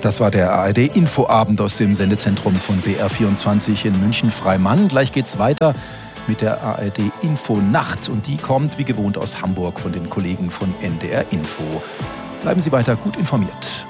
Das war der ARD-Infoabend aus dem Sendezentrum von BR24 in München-Freimann. Gleich geht's weiter mit der ARD-Info-Nacht. Und die kommt wie gewohnt aus Hamburg von den Kollegen von NDR Info. Bleiben Sie weiter gut informiert.